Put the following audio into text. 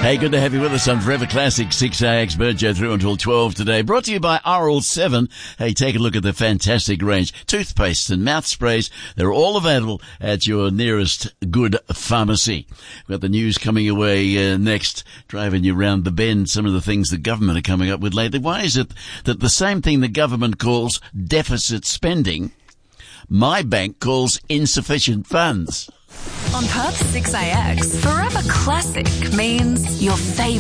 Hey, good to have you with us on Forever Classic 6AX Birjo through until 12 today. Brought to you by RL7. Hey, take a look at the fantastic range. Toothpastes and mouth sprays. They're all available at your nearest good pharmacy. We've got the news coming away next, driving you round the bend. Some of the things the government are coming up with lately. Why is it that the same thing the government calls deficit spending, my bank calls insufficient funds? On Perth 6AX, Forever Classic means your favourite